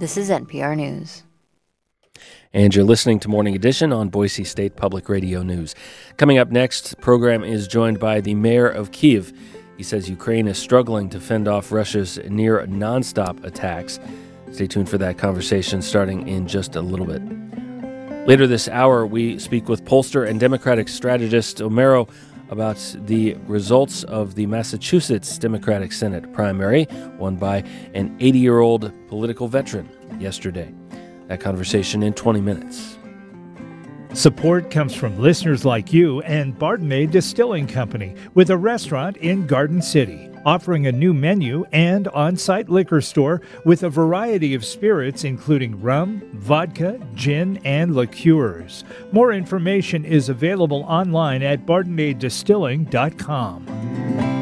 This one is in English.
This is NPR News. And you're listening to Morning Edition on Boise State Public Radio News. Coming up next, the program is joined by the mayor of Kyiv. He says Ukraine is struggling to fend off Russia's near nonstop attacks. Stay tuned for that conversation starting in just a little bit. Later this hour, we speak with pollster and Democratic strategist Omero about the results of the Massachusetts Democratic Senate primary, won by an 80-year-old political veteran yesterday. That conversation in 20 minutes. Support comes from listeners like you and Bardenay Distilling Company, with a restaurant in Garden City, offering a new menu and on-site liquor store with a variety of spirits including rum, vodka, gin, and liqueurs. More information is available online at BardenayDistilling.com.